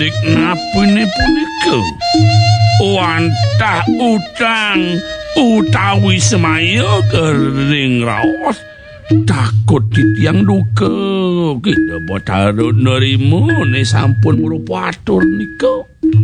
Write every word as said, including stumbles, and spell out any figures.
dik napune punika wantah utang utawi semaya kering raos takut titiang duka kita botarun nerimu ne sampun merupatur nika